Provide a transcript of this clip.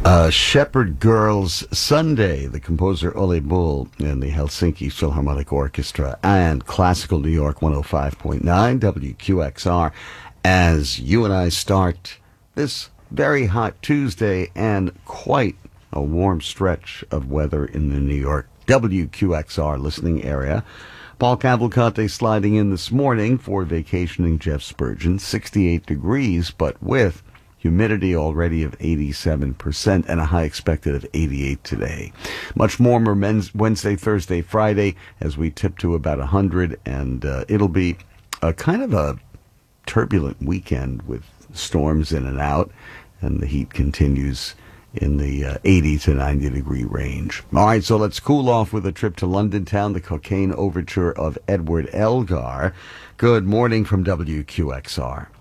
Shepherd Girls Sunday, the composer Ole Bull and the Helsinki Philharmonic Orchestra, and Classical New York 105.9 WQXR, as you and I start this very hot Tuesday and quite a warm stretch of weather in the New York WQXR listening area. Paul Cavalcante sliding in this morning for vacationing Jeff Spurgeon, 68 degrees, but with humidity already of 87% and a high expected of 88 today. Much warmer Wednesday, Thursday, Friday as we tip to about 100, and it'll be a kind of a turbulent weekend with storms in and out, and the heat continues in the 80 to 90 degree range. All right, so let's cool off with a trip to London town, the Cocaine Overture of Edward Elgar. Good morning from WQXR.